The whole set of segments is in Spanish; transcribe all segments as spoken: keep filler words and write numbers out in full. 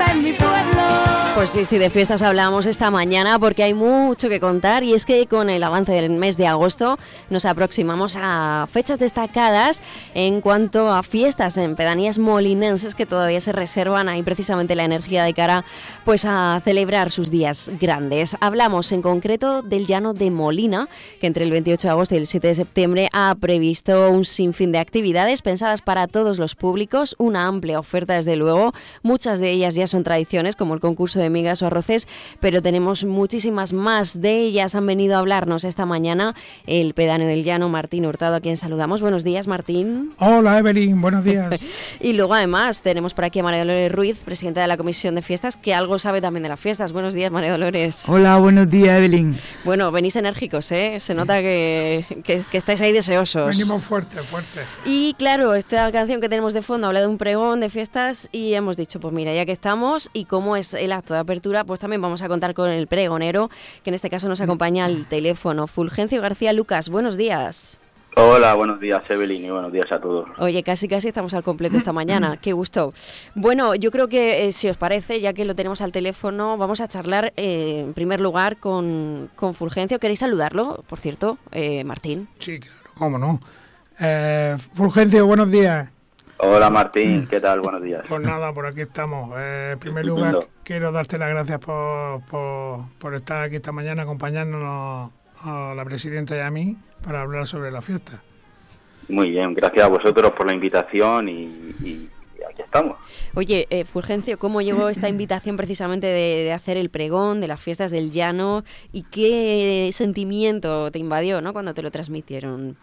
fiesta en mi pueblo. Pues sí, sí, de fiestas hablamos esta mañana porque hay mucho que contar y es que con el avance del mes de agosto nos aproximamos a fechas destacadas en cuanto a fiestas en pedanías molinenses que todavía se reservan ahí precisamente la energía de cara pues a celebrar sus días grandes. Hablamos en concreto del Llano de Molina, que entre el veintiocho de agosto y el siete de septiembre ha previsto un sinfín de actividades pensadas para todos los públicos, una amplia oferta desde luego, muchas de ellas ya son tradiciones como el concurso de migas o arroces, pero tenemos muchísimas más. De ellas han venido a hablarnos esta mañana el pedáneo del Llano, Martín Hurtado, a quien saludamos. Buenos días, Martín. Hola, Evelyn, buenos días. Y luego además tenemos por aquí a María Dolores Ruiz, presidenta de la Comisión de Fiestas, que algo sabe también de las fiestas. Buenos días, María Dolores. Hola, buenos días, Evelyn. Bueno, venís enérgicos, ¿eh? Se nota que, que, que estáis ahí deseosos. Venimos fuerte, fuerte. Y claro, esta canción que tenemos de fondo habla de un pregón de fiestas y hemos dicho, pues mira, ya que estamos y como es el acto de apertura, pues también vamos a contar con el pregonero, que en este caso nos acompaña al teléfono. Fulgencio García Lucas, buenos días. Hola, buenos días, Evelyn, y buenos días a todos. Oye, casi casi estamos al completo esta mañana, qué gusto. Bueno, yo creo que eh, si os parece, ya que lo tenemos al teléfono, vamos a charlar eh, en primer lugar con, con Fulgencio. ¿Queréis saludarlo, por cierto, eh, Martín? Sí, claro, cómo no. Eh, Fulgencio, buenos días. Hola, Martín, ¿qué tal? Buenos días. Pues nada, por aquí estamos. Eh, en primer lugar, quiero darte las gracias por, por, por estar aquí esta mañana acompañándonos a la presidenta y a mí para hablar sobre la fiesta. Muy bien, gracias a vosotros por la invitación y, y, y aquí estamos. Oye, eh, Fulgencio, ¿cómo llegó esta invitación precisamente de, de hacer el pregón de las fiestas del Llano y qué sentimiento te invadió, ¿no?, cuando te lo transmitieron?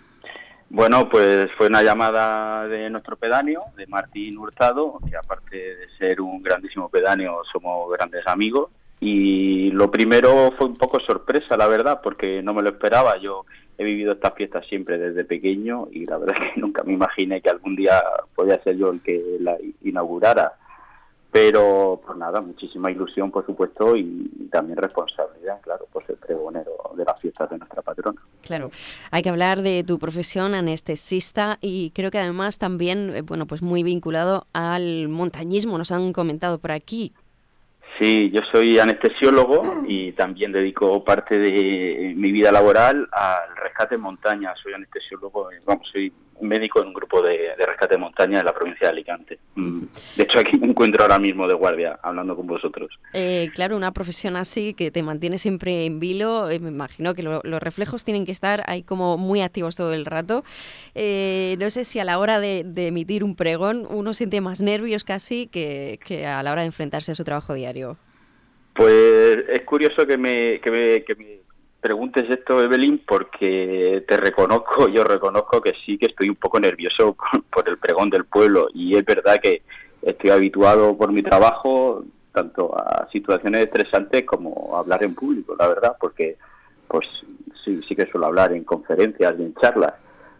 Bueno, pues fue una llamada de nuestro pedáneo, de Martín Hurtado, que aparte de ser un grandísimo pedáneo, somos grandes amigos. Y lo primero fue un poco sorpresa, la verdad, porque no me lo esperaba. Yo he vivido estas fiestas siempre desde pequeño y la verdad es que nunca me imaginé que algún día podía ser yo el que la inaugurara. Pero, pues nada, muchísima ilusión, por supuesto, y también responsabilidad, claro, por ser pregonero de las fiestas de nuestra patrona. Claro, hay que hablar de tu profesión, anestesista, y creo que además también, bueno, pues muy vinculado al montañismo, nos han comentado por aquí. Sí, yo soy anestesiólogo y también dedico parte de mi vida laboral al rescate en montaña. Soy anestesiólogo, vamos, soy médico en un grupo de, de rescate en montaña en la provincia de Alicante. De hecho, aquí me encuentro ahora mismo de guardia, hablando con vosotros. Eh, claro, una profesión así que te mantiene siempre en vilo, eh, me imagino que lo, los reflejos tienen que estar ahí como muy activos todo el rato. Eh, no sé si a la hora de, de emitir un pregón uno siente más nervios casi que, que a la hora de enfrentarse a su trabajo diario. Pues es curioso que me, que me, que me preguntes esto, Evelyn, porque te reconozco, yo reconozco que sí que estoy un poco nervioso por, por el pregón del pueblo, y es verdad que estoy habituado por mi trabajo tanto a situaciones estresantes como a hablar en público, la verdad, porque pues sí, sí que suelo hablar en conferencias y en charlas,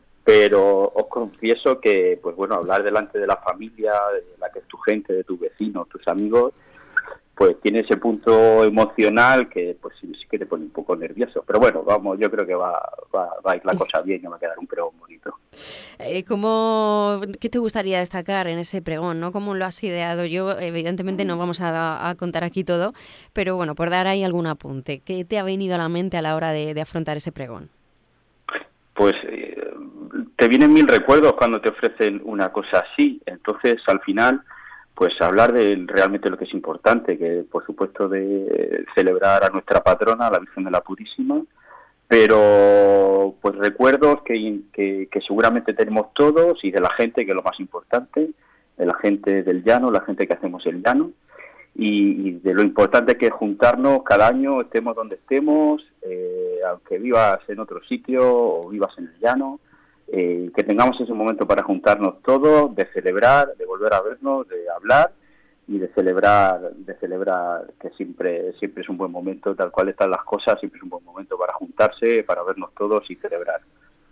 pero os confieso que, pues bueno, hablar delante de la familia, de la que es tu gente, de tus vecinos, tus amigos, pues tiene ese punto emocional que pues sí, sí que te pone un poco nervioso. Pero bueno, vamos, yo creo que va, va, va a ir la cosa bien y va a quedar un pregón bonito. Eh, ¿cómo, ¿Qué te gustaría destacar en ese pregón, ¿no? ¿Cómo lo has ideado? Yo, evidentemente, no vamos a, a contar aquí todo, pero bueno, por dar ahí algún apunte. ¿Qué te ha venido a la mente a la hora de, de afrontar ese pregón? Pues eh, te vienen mil recuerdos cuando te ofrecen una cosa así. Entonces, al final, pues hablar de realmente lo que es importante, que por supuesto de celebrar a nuestra patrona, a la Virgen de la Purísima, pero pues recuerdos que, que, que seguramente tenemos todos y de la gente, que es lo más importante, de la gente del llano, la gente que hacemos el llano, y, y de lo importante que es juntarnos cada año, estemos donde estemos, eh, aunque vivas en otro sitio o vivas en el llano, Eh, que tengamos ese momento para juntarnos todos, de celebrar, de volver a vernos, de hablar y de celebrar, de celebrar que siempre siempre es un buen momento, tal cual están las cosas, siempre es un buen momento para juntarse, para vernos todos y celebrar.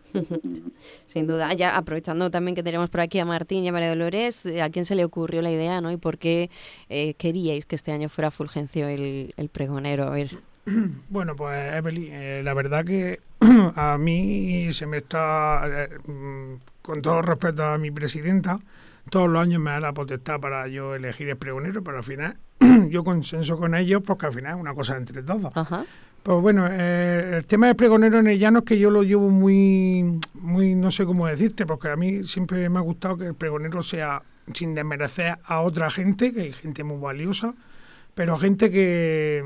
Sin duda, ya aprovechando también que tenemos por aquí a Martín y a María Dolores, ¿a quién se le ocurrió la idea, ¿no? ¿Y por qué eh, queríais que este año fuera Fulgencio el, el pregonero? A ver. Bueno, pues Evelyn, eh, la verdad que a mí se me está, eh, con todo respeto a mi presidenta, todos los años me da la potestad para yo elegir el pregonero, pero al final yo consenso con ellos porque al final es una cosa entre todos. Ajá. Pues bueno, eh, el tema del pregonero en el llano es que yo lo llevo muy, muy, no sé cómo decirte, porque a mí siempre me ha gustado que el pregonero sea sin desmerecer a otra gente, que hay gente muy valiosa, pero gente que,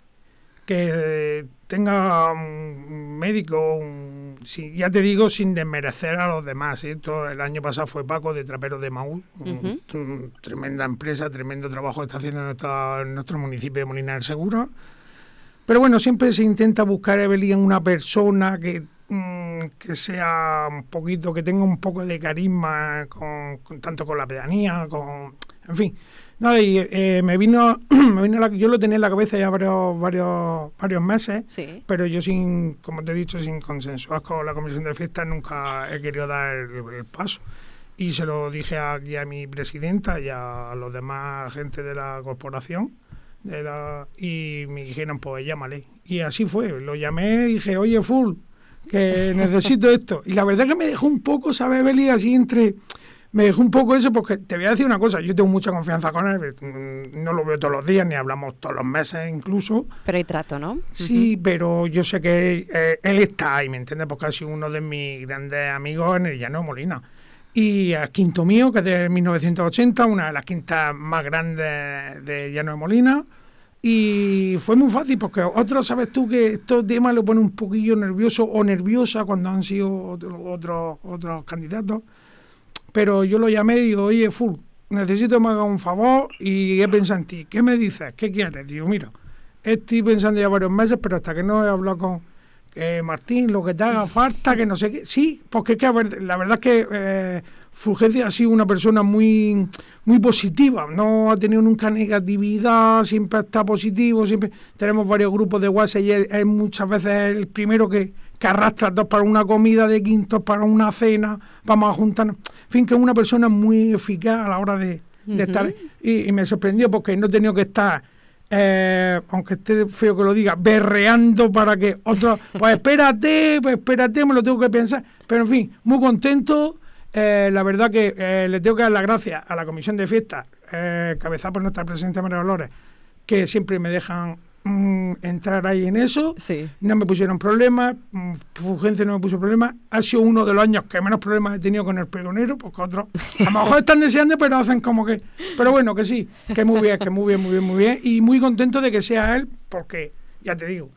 que tenga un médico, un, si, ya te digo, sin desmerecer a los demás. ¿eh? Todo, el año pasado fue Paco de Traperos de Maús, uh-huh. un, un, tremenda empresa, tremendo trabajo que está haciendo en, nuestra, en nuestro municipio de Molina del Segura. Pero bueno, siempre se intenta buscar, Evelyn, una persona que, mmm, que sea un poquito, que tenga un poco de carisma, con, con tanto con la pedanía, con, en fin. No, y eh, me vino, me vino la, yo lo tenía en la cabeza ya varios, varios, varios meses, sí. Pero yo sin, como te he dicho, sin consensuar con la comisión de fiestas nunca he querido dar el, el paso. Y se lo dije aquí a mi presidenta y a los demás gente de la corporación. De la, y me dijeron, pues llámale. Y así fue, lo llamé y dije, oye, Full, que necesito esto. Y la verdad que me dejó un poco, ¿sabes, Beli? Así entre... Me dejó un poco eso porque te voy a decir una cosa, yo tengo mucha confianza con él, no lo veo todos los días, ni hablamos todos los meses incluso. Pero hay trato, ¿no? Sí, uh-huh. Pero yo sé que eh, él está ahí, ¿me entiendes? Porque ha sido uno de mis grandes amigos en el Llano de Molina. Y a Quinto Mío, que es de mil novecientos ochenta, una de las quintas más grandes de Llano de Molina. Y fue muy fácil porque otros, sabes tú, que estos temas lo ponen un poquillo nervioso o nerviosa cuando han sido otros otros otros candidatos. Pero yo lo llamé y digo, oye, Full, necesito que me haga un favor y he pensado en ti. ¿Qué me dices? ¿Qué quieres? Digo, mira, estoy pensando ya varios meses, pero hasta que no he hablado con eh, Martín, lo que te haga falta, que no sé qué. Sí, porque es que a ver, la verdad es que eh, Fulgencio ha sido una persona muy muy positiva, no ha tenido nunca negatividad, siempre está positivo, siempre tenemos varios grupos de WhatsApp y es, es muchas veces el primero que, que arrastra dos para una comida de quintos, para una cena, vamos a juntarnos. En fin, que es una persona muy eficaz a la hora de, de uh-huh. estar. Y, y me sorprendió porque no he tenido que estar, eh, aunque esté feo que lo diga, berreando para que otros, pues espérate, pues espérate, me lo tengo que pensar. Pero en fin, muy contento. Eh, la verdad que eh, le tengo que dar las gracias a la comisión de fiestas, eh, cabezada por nuestra presidenta María Dolores, que siempre me dejan mm, entrar ahí en eso. Sí. No me pusieron problemas, mm, Fulgencio no me puso problemas. Ha sido uno de los años que menos problemas he tenido con el pregonero, porque otros a lo mejor están deseando, pero hacen como que... Pero bueno, que sí, que muy bien, que muy bien, muy bien, muy bien. Y muy contento de que sea él, porque, ya te digo,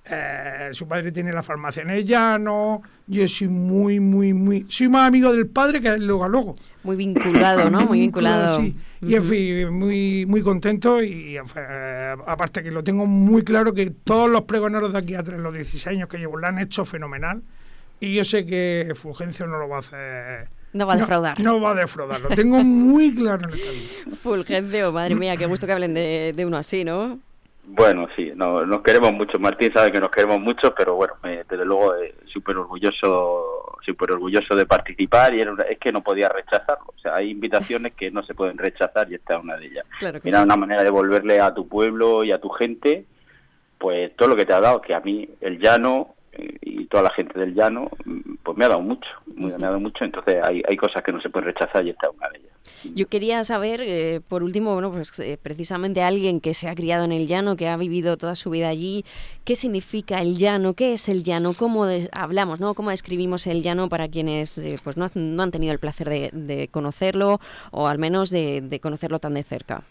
Eh, su padre tiene la farmacia en el Llano, yo soy muy, muy, muy... Soy más amigo del padre que del luego a luego. Muy vinculado, ¿no? Muy vinculado. Sí, uh-huh. Y en fin, muy, muy contento y eh, aparte que lo tengo muy claro que todos los pregoneros de aquí a los dieciséis años que llevo lo han hecho fenomenal y yo sé que Fulgencio no lo va a hacer... No va a defraudar. No, no va a defraudar, lo tengo muy claro en el camino. Fulgencio, madre mía, qué gusto que hablen de, de uno así, ¿no? Bueno, sí, no, nos queremos mucho. Martín sabe que nos queremos mucho, pero bueno, eh, desde luego eh, súper orgulloso, súper orgulloso de participar y era una, es que no podía rechazarlo. O sea, hay invitaciones que no se pueden rechazar y esta es una de ellas. Claro que Mira, sí. Una manera de devolverle a tu pueblo y a tu gente, pues todo lo que te ha dado, que a mí el Llano eh, y toda la gente del Llano, pues me ha dado mucho, muy, uh-huh. me ha dado mucho. Entonces hay, hay cosas que no se pueden rechazar y esta es una de ellas. Yo quería saber, eh, por último, bueno, pues eh, precisamente alguien que se ha criado en el Llano, que ha vivido toda su vida allí, ¿qué significa el Llano? ¿Qué es el Llano? ¿Cómo de, hablamos, no? ¿Cómo describimos el Llano para quienes eh, pues no, no han tenido el placer de, de conocerlo o al menos de, de conocerlo tan de cerca?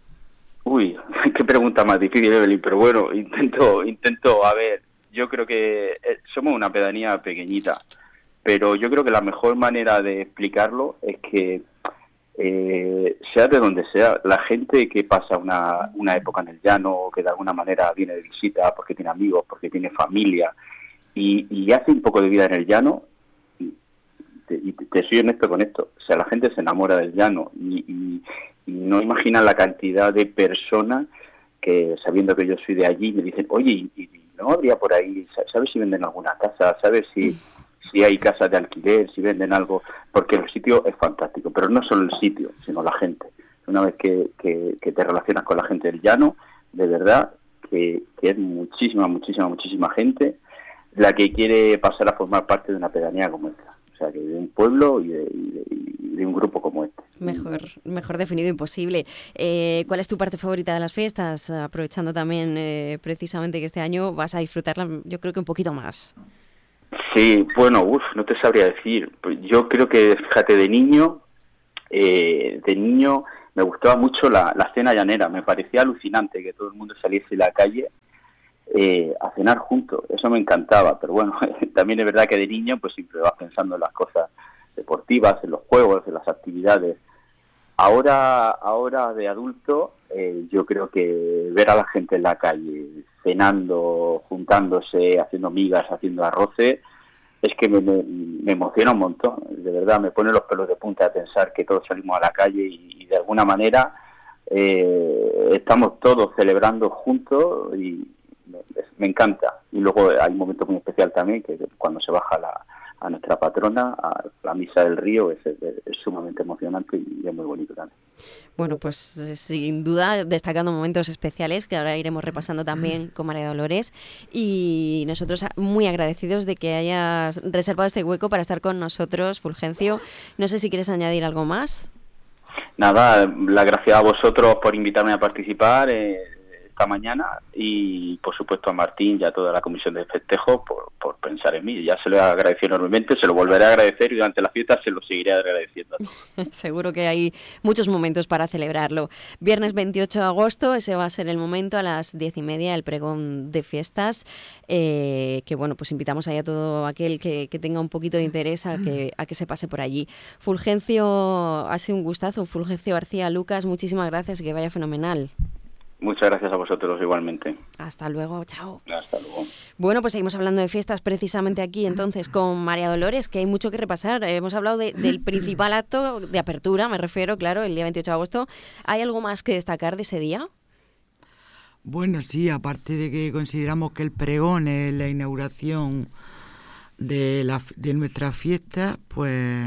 Uy, qué pregunta más difícil, Evelyn, pero bueno, intento, intento, a ver, yo creo que eh, somos una pedanía pequeñita, pero yo creo que la mejor manera de explicarlo es que Eh, sea de donde sea, la gente que pasa una, una época en el Llano, que de alguna manera viene de visita porque tiene amigos, porque tiene familia y, y hace un poco de vida en el Llano, y te, y te soy honesto con esto, o sea, la gente se enamora del Llano y, y, y no imaginan la cantidad de personas que, sabiendo que yo soy de allí, me dicen, oye, ¿y, y no habría por ahí, sabes si venden alguna casa, sabes si... si hay casas de alquiler, si venden algo, porque el sitio es fantástico, pero no solo el sitio, sino la gente. Una vez que, que, que te relacionas con la gente del Llano, de verdad que, que es muchísima, muchísima, muchísima gente la que quiere pasar a formar parte de una pedanía como esta, o sea, que de un pueblo y de, y de, y de un grupo como este. Mejor, mejor definido imposible. Eh, ¿Cuál es tu parte favorita de las fiestas? Aprovechando también eh, precisamente que este año vas a disfrutarla, yo creo que un poquito más. Sí, bueno, uf, no te sabría decir. Yo creo que, fíjate, de niño, eh, de niño me gustaba mucho la, la cena llanera. Me parecía alucinante que todo el mundo saliese a la calle eh, a cenar juntos. Eso me encantaba. Pero bueno, también es verdad que de niño pues siempre vas pensando en las cosas deportivas, en los juegos, en las actividades. Ahora, ahora de adulto, eh, yo creo que ver a la gente en la calle cenando, juntándose, haciendo migas, haciendo arroces, es que me, me, me emociona un montón. De verdad, me pone los pelos de punta de pensar que todos salimos a la calle y, y de alguna manera eh, estamos todos celebrando juntos y me, me encanta. Y luego hay un momento muy especial también, que cuando se baja la, a nuestra patrona, a la misa del río, es, es, es sumamente emocionante y es muy bonito también. Bueno, pues sin duda destacando momentos especiales que ahora iremos repasando también con María Dolores, y nosotros muy agradecidos de que hayas reservado este hueco para estar con nosotros, Fulgencio. No sé si quieres añadir algo más. Nada, la gracias a vosotros por invitarme a participar eh, esta mañana, y por supuesto a Martín y a toda la comisión de festejo por, por pensar en mí. Ya se lo he agradecido enormemente, se lo volveré a agradecer y durante la fiesta se lo seguiré agradeciendo. Seguro que hay muchos momentos para celebrarlo. Viernes veintiocho de agosto, ese va a ser el momento, a las diez y media, el pregón de fiestas, eh, que bueno, pues invitamos ahí a todo aquel que, que tenga un poquito de interés a que, a que se pase por allí. Fulgencio, ha sido un gustazo. Fulgencio García Lucas, muchísimas gracias y que vaya fenomenal. Muchas gracias a vosotros igualmente. Hasta luego, chao. Hasta luego. Bueno, pues seguimos hablando de fiestas precisamente aquí entonces con María Dolores, que hay mucho que repasar. Hemos hablado de, del principal acto de apertura, me refiero, claro, el día veintiocho de agosto. ¿Hay algo más que destacar de ese día? Bueno, sí, aparte de que consideramos que el pregón es la inauguración de, la, de nuestra fiesta, pues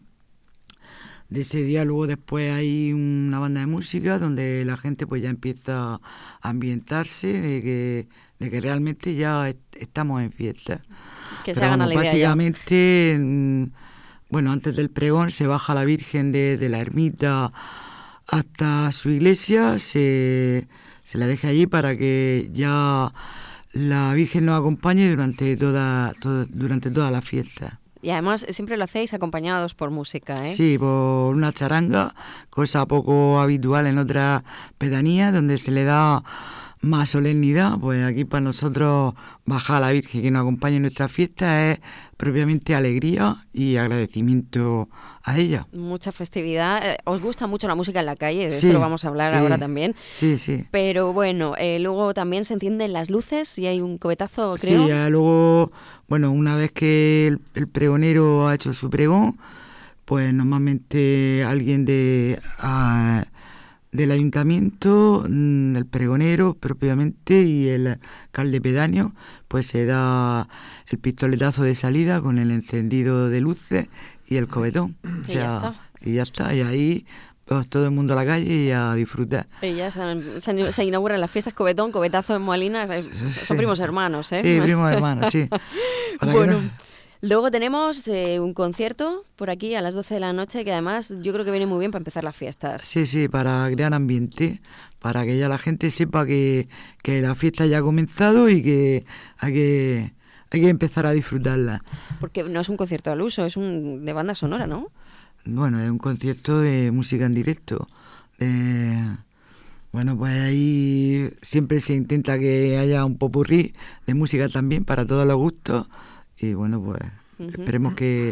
de ese día luego después hay una banda de música donde la gente pues ya empieza a ambientarse de que, de que realmente ya est- estamos en fiesta. Que se Pero hagan a vamos, la idea ya. básicamente, mm, bueno, antes del pregón se baja la Virgen de, de la ermita hasta su iglesia, se, se la deja allí para que ya la Virgen nos acompañe durante toda, todo, durante toda la fiesta. Y además siempre lo hacéis acompañados por música, ¿eh? Sí, por una charanga, cosa poco habitual en otras pedanías donde se le da más solemnidad. Pues aquí para nosotros bajar a la Virgen que nos acompañe en nuestra fiesta es propiamente alegría y agradecimiento a ella. Mucha festividad. Eh, Os gusta mucho la música en la calle, de Sí, eso lo vamos a hablar sí, ahora también. Sí, sí. Pero bueno, eh, luego también se encienden las luces y hay un cobetazo, creo. Sí, ya luego, bueno, una vez que el, el pregonero ha hecho su pregón, pues normalmente alguien de a, del ayuntamiento, el pregonero propiamente y el alcalde pedáneo, pues se da el pistoletazo de salida con el encendido de luces y el cobetón. Y O ya sea, está. y ya está, y ahí pues todo el mundo a la calle y a disfrutar. Y ya se, se, se inauguran las fiestas, cobetón, cobetazo en Molina, eh, son primos hermanos, ¿eh? Sí, primos hermanos, sí. Para que Bueno, no- luego tenemos eh, un concierto por aquí a las doce de la noche, que además yo creo que viene muy bien para empezar las fiestas. Sí, sí, para crear ambiente, para que ya la gente sepa que, que la fiesta ya ha comenzado y que hay que, hay que empezar a disfrutarla. Porque no es un concierto al uso, es un de banda sonora, ¿no? Bueno, es un concierto de música en directo. Eh, bueno, pues ahí siempre se intenta que haya un popurrí de música también para todos los gustos. Y bueno, pues Ujú. esperemos que,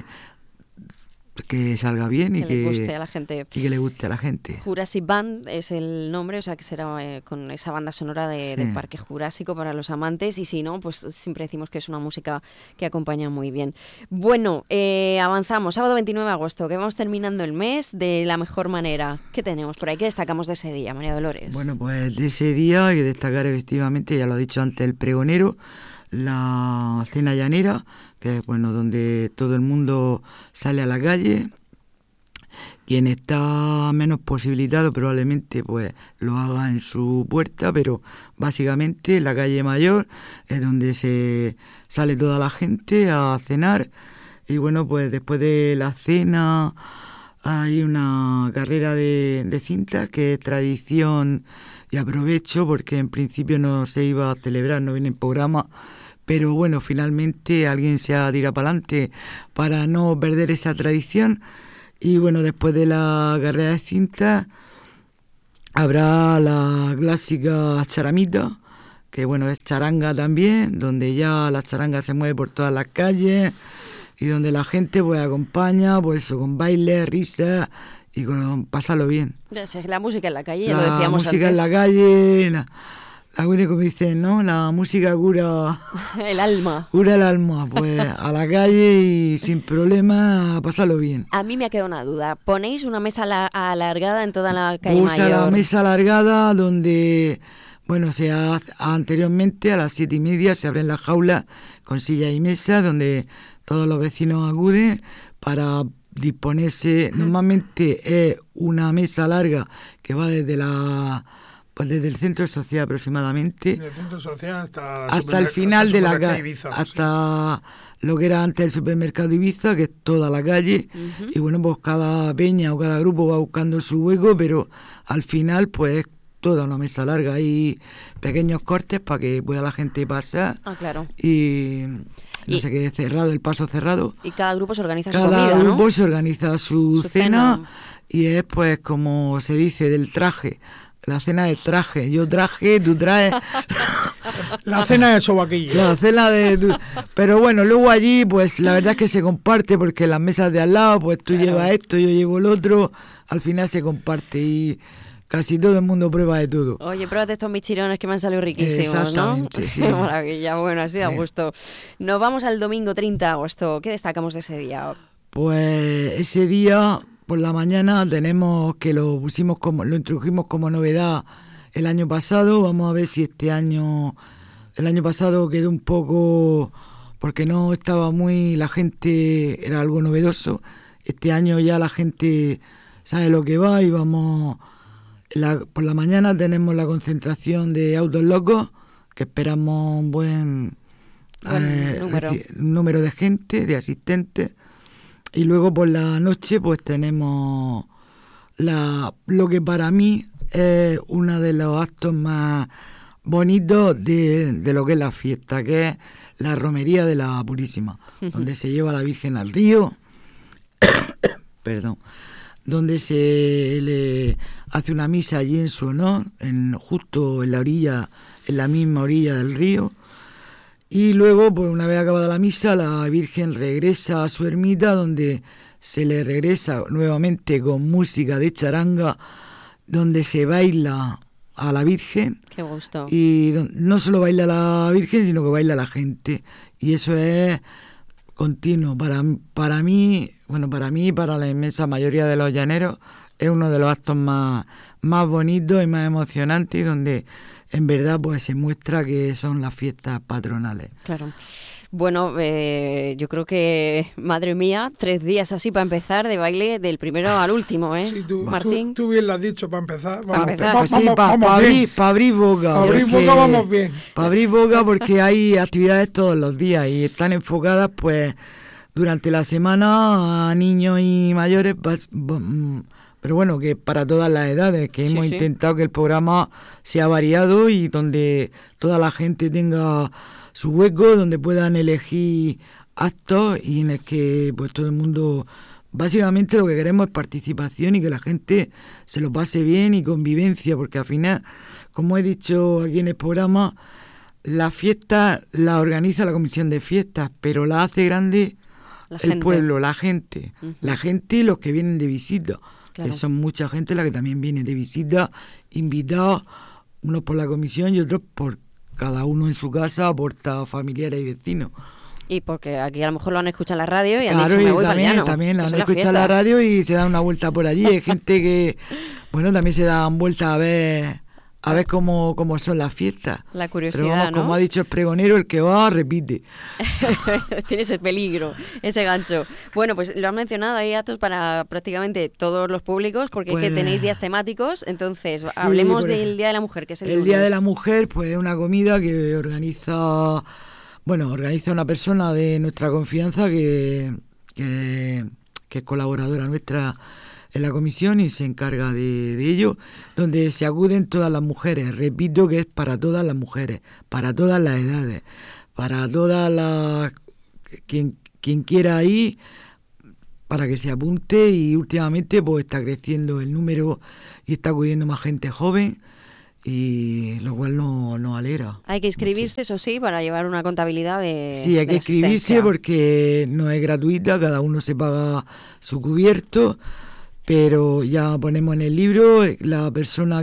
que salga bien y Que que, le guste a la gente. y que le guste a la gente. Jurassic Band es el nombre, o sea que será eh, con esa banda sonora de, Sí. del Parque Jurásico para los amantes, y si no, pues siempre decimos que es una música que acompaña muy bien. Bueno, eh, avanzamos, sábado veintinueve de agosto, que vamos terminando el mes de la mejor manera. ¿Qué tenemos por ahí? ¿Qué destacamos de ese día, María Dolores? Bueno, pues de ese día hay que destacar efectivamente, ya lo ha dicho antes el pregonero, la cena llanera, que es bueno, donde todo el mundo sale a la calle. Quien está menos posibilitado probablemente pues lo haga en su puerta, pero básicamente la calle mayor es donde se sale toda la gente a cenar. Y bueno, pues después de la cena hay una carrera de, de cinta que es tradición, y aprovecho porque en principio no se iba a celebrar, no viene en programa, pero bueno, finalmente alguien se ha tirado para adelante para no perder esa tradición. Y bueno, después de la carrera de cinta habrá la clásica charamita, que bueno, es charanga también, donde ya la charanga se mueve por todas las calles y donde la gente pues acompaña, pues eso, con baile, risas y con pasarlo bien. La música en la calle, ya lo La decíamos música antes. en la calle, la, la como dicen, ¿no? La música cura el alma. Cura el alma, pues a la calle y sin problema a pasarlo bien. A mí me ha quedado una duda. ¿Ponéis una mesa la- alargada en toda la calle Usa mayor? la mesa alargada donde, bueno, se ha, anteriormente a las siete y media se abren las jaulas con sillas y mesas donde todos los vecinos acuden para disponerse. Normalmente es una mesa larga que va desde la pues desde el centro social aproximadamente En el centro social hasta, hasta el final de la calle, Ibiza, hasta lo que era antes el supermercado Ibiza, que es toda la calle. Ujú. Y bueno, pues cada peña o cada grupo va buscando su hueco, pero al final pues es toda una mesa larga. Hay pequeños cortes para que pueda la gente pasar Ah, claro. y no Y- se quede cerrado, el paso cerrado. Y cada grupo se organiza su Cada comida, grupo ¿no? se organiza su, Su cena, cena. y es pues como se dice del traje. La cena del traje. Yo traje, tú traes... La cena de sobaquillo. La cena de... tu- Pero bueno, luego allí, pues la verdad es que se comparte, porque las mesas de al lado, pues tú Claro. llevas esto, yo llevo el otro, al final se comparte y casi todo el mundo prueba de todo. Oye, pruébate estos michirones que me han salido riquísimos, ¿no? Exactamente, sí. Maravilla, bueno, así da Sí. gusto. Nos vamos al domingo treinta de agosto. ¿Qué destacamos de ese día? Pues ese día, por la mañana, tenemos que lo pusimos como, lo introdujimos como novedad el año pasado. Vamos a ver si este año, el año pasado quedó un poco, porque no estaba muy, la gente, era algo novedoso. Este año ya la gente sabe lo que va y vamos, la- por la mañana tenemos la concentración de autos locos, que esperamos un buen, Buen número. reci- número de gente, de asistentes. Y luego por la noche pues tenemos la, lo que para mí es uno de los actos más bonitos de, de lo que es la fiesta, que es la romería de la Purísima, donde se lleva a la Virgen al río, perdón, donde se le hace una misa allí en su honor, en, justo en la orilla, en la misma orilla del río. Y luego, pues una vez acabada la misa, la Virgen regresa a su ermita, donde se le regresa nuevamente con música de charanga, donde se baila a la Virgen. Qué gusto. Y don- no solo baila la Virgen, sino que baila la gente. Y eso es continuo. Para, para mí, bueno, para mí y para la inmensa mayoría de los llaneros, es uno de los actos más, más bonitos y más emocionantes, y donde en verdad pues se muestra que son las fiestas patronales. Claro. Bueno, eh, yo creo que, madre mía, tres días así para empezar de baile del primero al último, ¿eh? Sí, tú, Martín. Tú, tú bien lo has dicho para empezar. Pa' empezar. va- Pues sí, vamos, para vamos abrir, bien. pa abrir boca. Pa' abrir porque- boca vamos bien. Para abrir boca, porque hay actividades todos los días y están enfocadas pues durante la semana a niños y mayores, vas- bo- mm, pero bueno, que para todas las edades, que Sí, hemos sí. intentado que el programa sea variado y donde toda la gente tenga su hueco, donde puedan elegir actos y en el que pues todo el mundo, básicamente lo que queremos es participación y que la gente se lo pase bien y convivencia, porque al final, como he dicho aquí en el programa, la fiesta la organiza la comisión de fiestas, pero la hace grande La el gente. pueblo, la gente, Ujú. la gente y los que vienen de visita, Claro. que son mucha gente la que también viene de visita, invitados, unos por la comisión y otros por cada uno en su casa, aporta familiares y vecinos. Y porque aquí a lo mejor lo han escuchado en la radio y han Claro, dicho, me y voy para el también, llano. también la que han son las escuchado en la fiestas. radio y se dan una vuelta por allí. Hay gente que, bueno, también se dan vueltas a ver a ver cómo, cómo son las fiestas. La Pero curiosidad, vamos, ¿no? como ha dicho el pregonero, el que va repite. Tiene ese peligro, ese gancho. Bueno, pues lo han mencionado, hay datos para prácticamente todos los públicos, porque es que Pues- tenéis días temáticos. Entonces, Sí, hablemos por del ejemplo, Día de la Mujer, que es el, El Día de la lunes. Mujer, pues es una comida que organiza, bueno, organiza una persona de nuestra confianza que, que, que es colaboradora nuestra en la comisión y se encarga de, de ello, donde se acuden todas las mujeres. Repito que es para todas las mujeres, para todas las edades, para todas las... quien, quien quiera ir, para que se apunte, y últimamente pues está creciendo el número y está acudiendo más gente joven, y lo cual nos no alegra. Hay que inscribirse, eso sí, para llevar una contabilidad de Sí, hay de que inscribirse asistencia. porque no es gratuita, cada uno se paga su cubierto, pero ya ponemos en el libro la persona